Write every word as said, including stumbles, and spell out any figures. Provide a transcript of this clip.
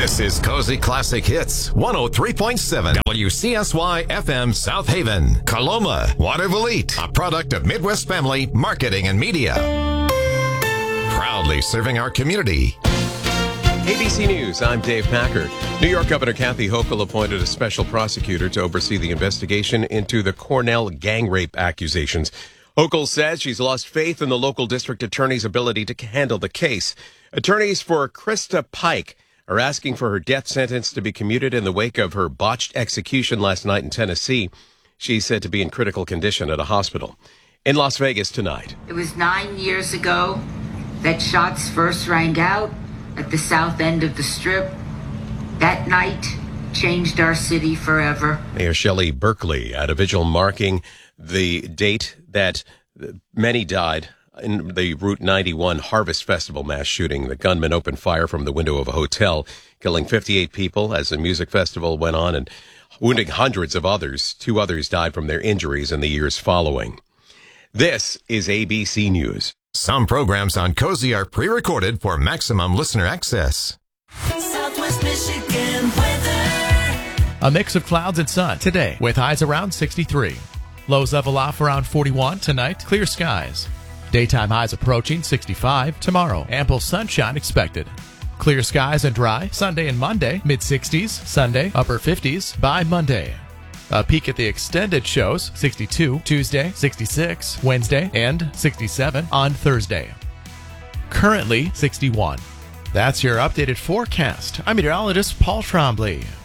This is Cozy Classic Hits, one oh three point seven W C S Y F M South Haven, Coloma, Waterville, a product of Midwest Family Marketing and Media. Proudly serving our community. A B C News, I'm Dave Packer. New York Governor Kathy Hochul appointed a special prosecutor to oversee the investigation into the Cornell gang rape accusations. Hochul says she's lost faith in the local district attorney's ability to handle the case. Attorneys for Krista Pike are asking for her death sentence to be commuted in the wake of her botched execution last night in Tennessee. She's said to be in critical condition at a hospital. In Las Vegas tonight. It was nine years ago that shots first rang out at the south end of the Strip. That night changed our city forever. Mayor Shelley Berkeley at a vigil marking the date that many died in the Route ninety-one Harvest Festival mass shooting. The gunman opened fire from the window of a hotel, killing fifty-eight people as the music festival went on and wounding hundreds of others. Two others died from their injuries in the years following. This is A B C News. Some programs on Cozy are pre-recorded for maximum listener access. Southwest Michigan weather. A mix of clouds and sun today with highs around sixty-three. Lows level off around forty-one tonight. Clear skies. Daytime highs approaching sixty-five. Tomorrow, ample sunshine expected. Clear skies and dry. Sunday and Monday, mid-sixties. Sunday, upper fifties by Monday. A peek at the extended shows, sixty-two Tuesday, sixty-six Wednesday, and sixty-seven on Thursday. Currently, sixty-one. That's your updated forecast. I'm meteorologist Paul Trombley.